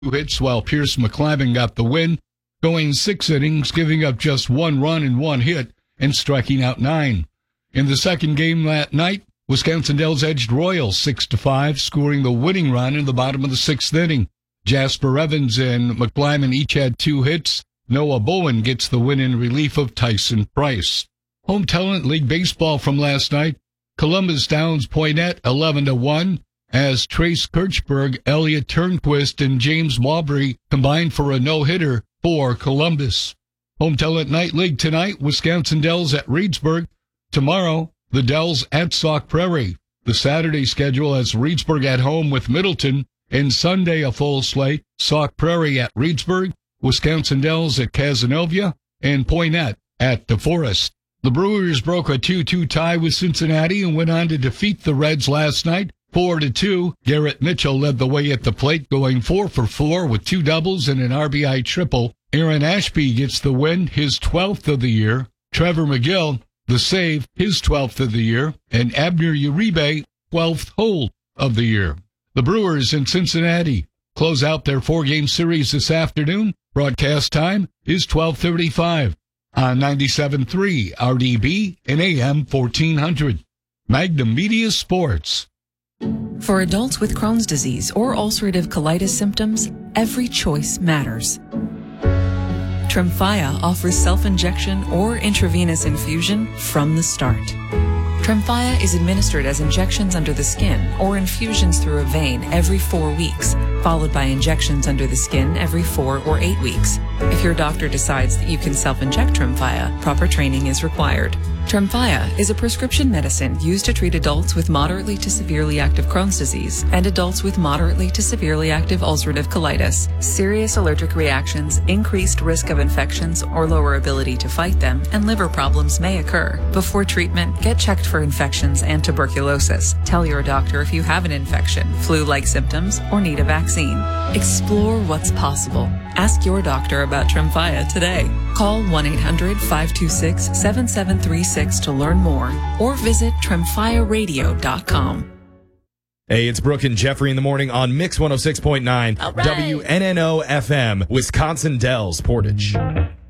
hits, while Pierce McClavin got the win, going 6 innings, giving up just 1 run and 1 hit, and striking out 9. In the second game that night, Wisconsin Dells edged Royals 6-5, scoring the winning run in the bottom of the 6th inning. Jasper Evans and McClavin each had 2 hits. Noah Bowen gets the win in relief of Tyson Price. Home Talent League baseball from last night. Columbus downs Poynette 11-1 as Trace Kirchberg, Elliot Turnquist, and James Mawbury combined for a no-hitter for Columbus. Home Talent Night League tonight, Wisconsin Dells at Reedsburg. Tomorrow, the Dells at Sauk Prairie. The Saturday schedule has Reedsburg at home with Middleton, and Sunday a full slate, Sauk Prairie at Reedsburg, Wisconsin Dells at Cazenovia, and Poynette at DeForest. The Brewers broke a 2-2 tie with Cincinnati and went on to defeat the Reds last night 4-2. Garrett Mitchell led the way at the plate, going 4 for 4 with 2 doubles and an RBI triple. Aaron Ashby gets the win, his 12th of the year. Trevor McGill, the save, his 12th of the year. And Abner Uribe, 12th hold of the year. The Brewers in Cincinnati close out their 4-game series this afternoon. Broadcast time is 12:35 on 97.3 RDB and AM 1400. Magnum Media Sports. For adults with Crohn's disease or ulcerative colitis symptoms, every choice matters. Tremfya offers self-injection or intravenous infusion from the start. Tremfya is administered as injections under the skin or infusions through a vein every 4 weeks, followed by injections under the skin every 4 or 8 weeks. If your doctor decides that you can self-inject Tremfya, proper training is required. Tremfya is a prescription medicine used to treat adults with moderately to severely active Crohn's disease and adults with moderately to severely active ulcerative colitis. Serious allergic reactions, increased risk of infections or lower ability to fight them, and liver problems may occur. Before treatment, get checked for infections and tuberculosis. Tell your doctor if you have an infection, flu-like symptoms, or need a vaccine. Explore what's possible. Ask your doctor about Tremfya today. Call 1-800-526-7736 to learn more or visit tremfyaradio.com. Hey, it's Brooke and Jeffrey in the morning on Mix 106.9 All right. WNNO FM, Wisconsin Dells, Portage.